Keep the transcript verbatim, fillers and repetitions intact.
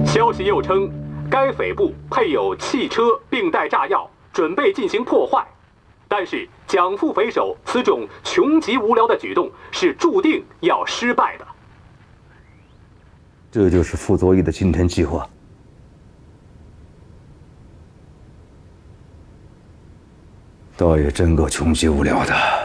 消息又称，该匪部配有汽车，并带炸药，准备进行破坏。但是蒋副匪首此种穷极无聊的举动是注定要失败的。 这就是傅作义的惊天计划。倒也真够穷极无聊的。